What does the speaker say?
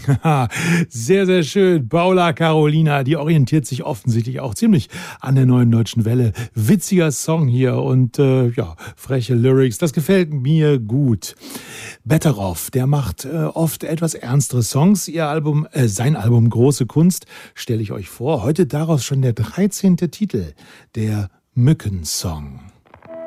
Haha, sehr, sehr schön. Paula Carolina, die orientiert sich offensichtlich auch ziemlich an der Neuen Deutschen Welle. Witziger Song hier und ja, freche Lyrics. Das gefällt mir gut. Betteroff, der macht oft etwas ernstere Songs. Sein Album Große Kunst stelle ich euch vor. Heute daraus schon der 13. Titel, der Mückensong.